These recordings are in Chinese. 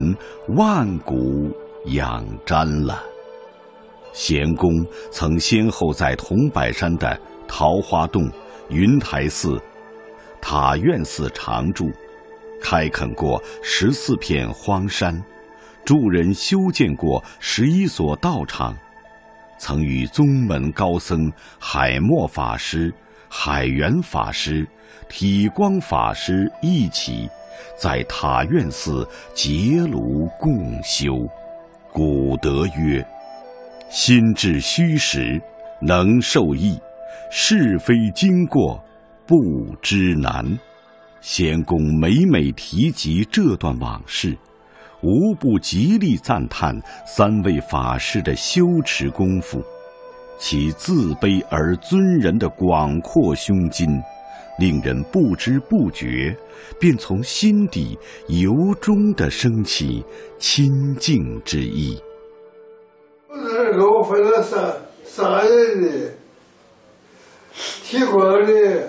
万古仰瞻了。咸公曾先后在桐柏山的桃花洞、云台寺、塔院寺常住，开垦过14片荒山，助人修建过11所道场，曾与宗门高僧海默法师、海源法师、体光法师一起在塔院寺结庐共修。古德曰：心致虚实，能受益；是非经过，不知难。咸公每每提及这段往事，无不极力赞叹3位法师的修持功夫，其自卑而尊人的广阔胸襟，令人不知不觉便从心底由衷地升起亲近之意。 这个我分了三人的，提光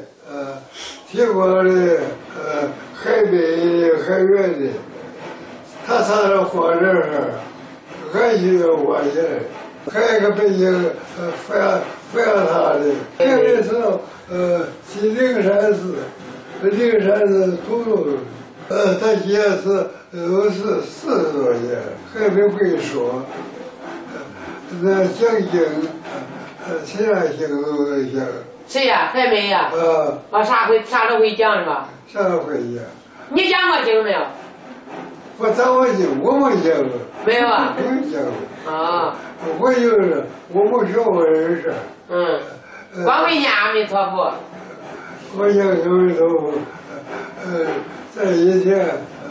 的，海北海源的，他上了火车上，俺就我去了，还有个北京扶阳他的，这个是西灵山寺，灵山寺土路，他今年是40多年，还没会说。那讲经，其他经都能讲。 谁呀？还没呀？啥都会讲是吧？ 啥都会讲。 你讲过经没有？ 我讲过经，我没讲过。 没有啊？ 没讲过。 啊。 我就是我没学过人事。 光会念阿弥陀佛。 我念阿弥陀佛，在以前，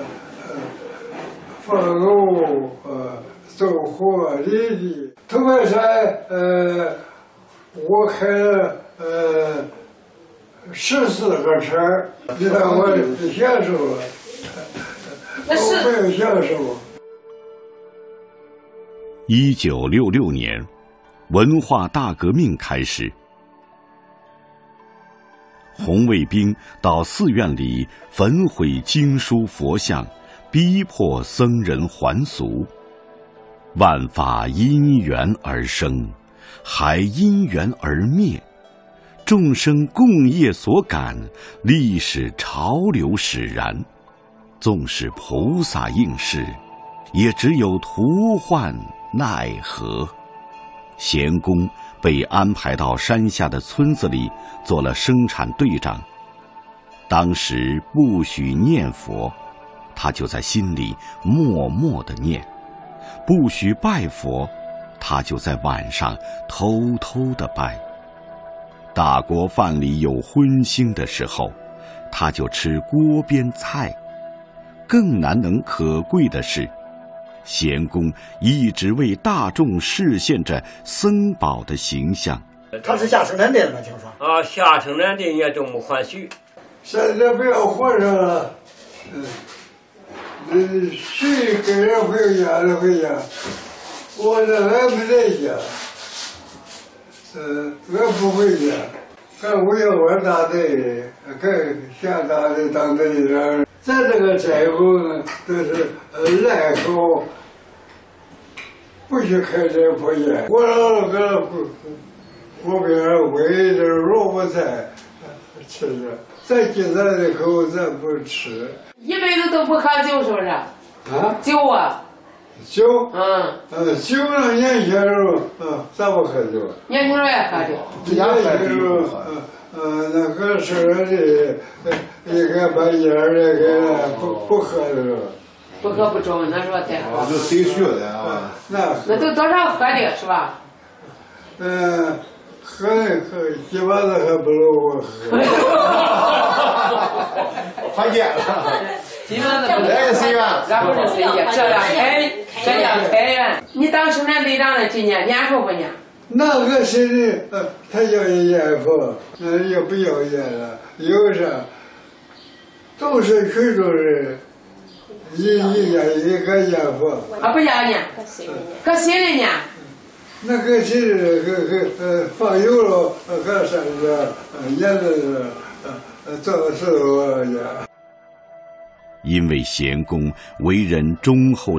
放牛走火犁地。桐柏山，我开了14个车，你看我享受了，我没有享受。 1966年，文化大革命开始，红卫兵到寺院里焚毁经书佛像，逼迫僧人还俗。万法因缘而生，还因缘而灭，众生共业所感，历史潮流使然。纵使菩萨应是，也只有徒唤奈何。咸公被安排到山下的村子里做了生产队长，当时不许念佛，他就在心里默默地念；不许拜佛，他就在晚上偷偷地拜。大锅饭里有荤腥的时候，他就吃锅边菜。更难能可贵的是，咸公一直为大众示现着僧宝的形象。 他是下生产队的吗？听说下生产队也都没欢喜。 现在不要和尚了，谁跟人回家就回家，我这俺不在家，俺不回家，俺为了我大队，俺下大队当队长。咱这个斋后呢，都是赖口，不许开斋破烟。我老个锅边煨点萝卜菜吃着，咱今咱的口咱不吃。 一辈子都不喝酒是不是？ 啊？ 酒啊？ 酒？酒呢？年轻时候，咱不喝酒。 年轻时候也喝酒。 年轻时候，那个生日的，一个把烟儿那个不喝的时候。 不喝不中，那时候太好。 就谁学的啊？ 那都多少喝的是吧？ 喝基本上还不如我喝。 还见了。 基本上不来随缘， 然后是随缘，这样开源。你当生产队长的几年？念佛不念？ 那个谁的，他要念佛，也不要念了，有啥？都是群众人，一个念佛。 不要念，搁心里念。 那个谁放油了，搁山上，念的做事我念。 因为贤公为人忠厚